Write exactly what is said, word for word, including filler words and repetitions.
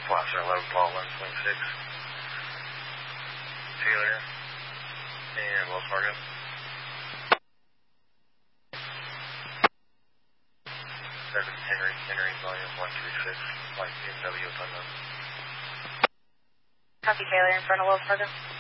Flosser eleven Paul one twenty-six. Taylor and Wells Fargo. seven Henry, Henry volume one three six, like B M W Thunder. Copy Taylor in front of Wells Fargo.